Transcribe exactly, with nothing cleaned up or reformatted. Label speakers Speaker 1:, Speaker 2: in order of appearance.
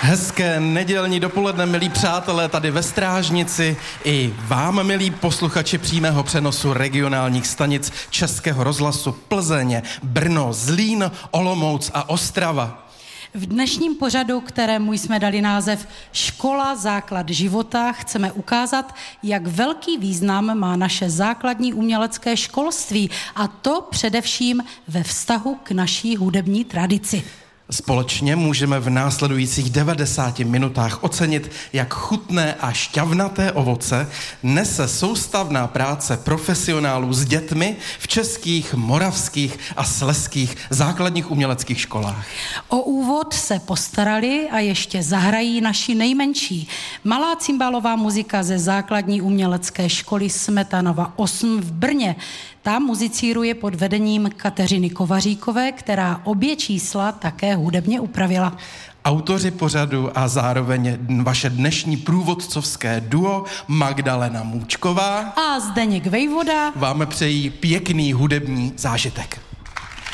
Speaker 1: Hezké nedělní dopoledne, milí přátelé, tady ve Strážnici i vám, milí posluchači přímého přenosu regionálních stanic Českého rozhlasu Plzeň, Brno, Zlín, Olomouc a Ostrava.
Speaker 2: V dnešním pořadu, kterému jsme dali název Škola základ života, chceme ukázat, jak velký význam má naše základní umělecké školství, a to především ve vztahu k naší hudební tradici.
Speaker 1: Společně můžeme v následujících devadesáti minutách ocenit, jak chutné a šťavnaté ovoce nese soustavná práce profesionálů s dětmi v českých, moravských a slezských základních uměleckých školách.
Speaker 2: O úvod se postarali a ještě zahrají naši nejmenší. Malá cymbálová muzika ze základní umělecké školy Smetanova osm v Brně. Ta muzicíruje pod vedením Kateřiny Kovaříkové, která obě čísla také hudebně upravila.
Speaker 1: Autoři pořadu a zároveň vaše dnešní průvodcovské duo Magdalena Můčková
Speaker 2: a Zdeněk Vejvoda
Speaker 1: vám přejí pěkný hudební zážitek.